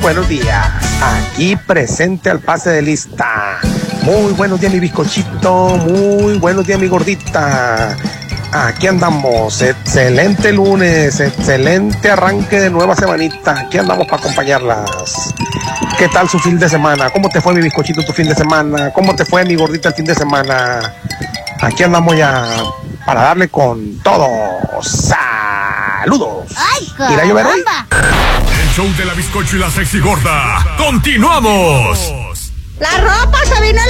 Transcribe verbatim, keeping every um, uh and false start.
buenos días. Aquí presente al pase de lista. Muy buenos días, mi bizcochito. Muy buenos días, mi gordita. Aquí andamos. Excelente lunes. Excelente arranque de nueva semanita. Aquí andamos para acompañarlas. ¿Qué tal su fin de semana? ¿Cómo te fue, mi bizcochito, tu fin de semana? ¿Cómo te fue, mi gordita, el fin de semana? Aquí andamos ya para darle con todo. ¡Saludos! ¡Ay, ¿Irá a llover hoy? El show de la bizcocho y la sexy gorda. ¡Continuamos! La ropa se vino